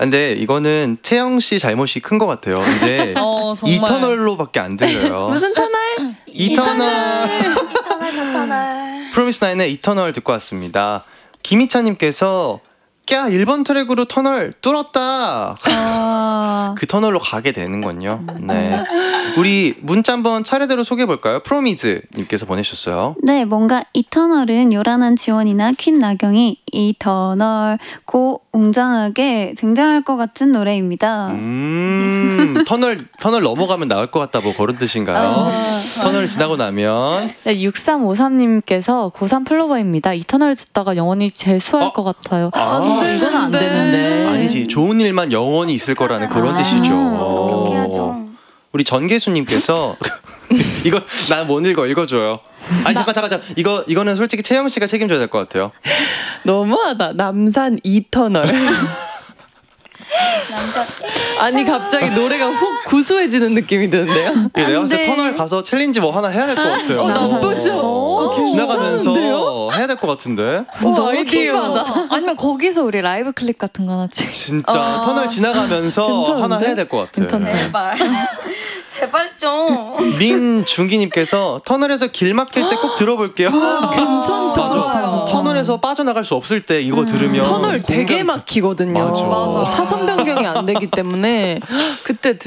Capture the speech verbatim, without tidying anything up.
근데 이거는 채영 씨 잘못이 큰 것 같아요. 이제 어, 이터널로밖에 안 들려요. 무슨 터널? 이터널. 이터널 저 터널. 프로미스나인의 이터널 듣고 왔습니다. 김희찬님께서 야 일 번 트랙으로 터널 뚫었다. 아... 그 터널로 가게 되는군요. 네, 우리 문자 한번 차례대로 소개해볼까요? 프로미즈님께서 보내주셨어요. 네, 뭔가 이터널은 요란한 지원이나 퀸 나경이 이터널 고 웅장하게 등장할 것 같은 노래입니다. 음, 터널 터널 넘어가면 나올 것 같다 뭐 그런 뜻인가요? 아... 터널을 지나고 나면. 네, 육삼오삼님께서 고삼 플로버입니다. 이터널 듣다가 영원히 재수할 어? 것 같아요. 아, 아, 이건 안 되는데. 아니지, 좋은 일만 영원히 있을 거라는 그런 아, 뜻이죠. 그렇게 하죠. 우리 전계수님께서 이거 나 못 읽어 읽어줘요. 아니 잠깐 잠깐 잠깐 이거 이거는 솔직히 채영 씨가 책임져야 될 것 같아요. 너무하다. 남산 이터널. 아니 갑자기 노래가 훅 구수해지는 느낌이 드는데요. 예, 내가 봤을 때 터널 가서 챌린지 뭐 하나 해야 될 것 같아요. 어, 나쁘죠? 어, 지나가면서 괜찮은데요? 해야 될 것 같은데. 어, 아이디어. 아니면 거기서 우리 라이브 클립 같은 거 하나 찍. 진짜 아, 터널 지나가면서 괜찮은데? 하나 해야 될 것 같아요. 괜찮네. 제발. 제발 좀. 민중기님께서 터널에서 길 막힐 때 꼭 들어볼게요. 괜찮다. 맞아. 터널에서 빠져나갈 수 없을 때 이거 들으면 터널 되게 공감- 막히거든요. 맞아. 맞아. 차선 변경이 안 되기 때문에 그때